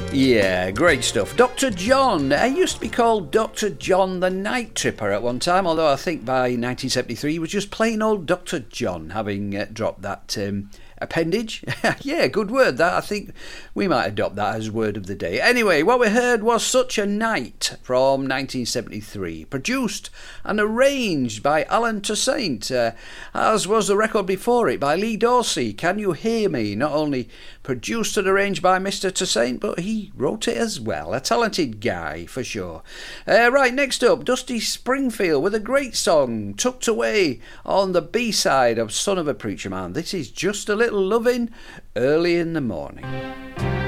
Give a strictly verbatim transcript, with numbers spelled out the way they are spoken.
Yeah, great stuff. Doctor John. I used to be called Doctor John the Night Tripper at one time, although I think by nineteen seventy-three he was just plain old Doctor John, having uh, dropped that um, appendage. Yeah, good word that. I think we might adopt that as word of the day. Anyway, what we heard was Such a Night from nineteen seventy-three, produced and arranged by Alan Toussaint, uh, as was the record before it by Lee Dorsey, Can You Hear Me? Not only produced and arranged by Mister Toussaint, but he wrote it as well. A talented guy, for sure. Uh, right, next up, Dusty Springfield with a great song, tucked away on the B-side of Son of a Preacher Man. This is Just a Little Lovin' Early in the Morning.